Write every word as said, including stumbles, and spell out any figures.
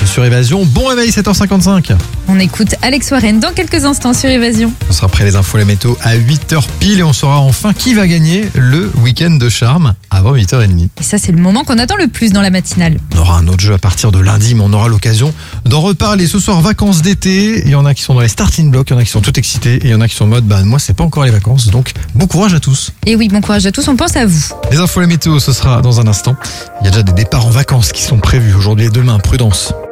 sur Évasion. Bon réveil, sept heures cinquante-cinq. On écoute Alex Warren dans quelques instants sur Évasion. On sera après les infos, la météo à huit heures pile et on saura enfin qui va gagner le week-end de charme avant huit heures trente. Et ça, c'est le moment qu'on attend le plus dans la matinale. On aura un autre jeu à partir de lundi, mais on aura l'occasion d'en reparler. Ce soir, vacances d'été. Il y en a qui sont dans les starting blocks, il y en a qui sont tout excités et il y en a qui sont en mode, bah, moi, c'est pas encore les vacances. Donc, bon courage à tous. Et oui, bon courage à tous, on pense à vous. Les infos, la météo, ce sera dans un instant. Il y a déjà des départs en vacances qui sont prévus aujourd'hui et demain. Prudence.